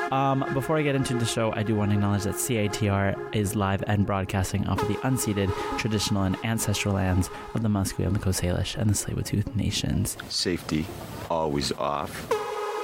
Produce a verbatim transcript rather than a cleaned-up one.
Um, before I get into the show, I do want to acknowledge that C I T R is live and broadcasting off of the unceded, traditional, and ancestral lands of the Musqueam, the Coast Salish, and the Tsleil-Waututh nations. Safety always off.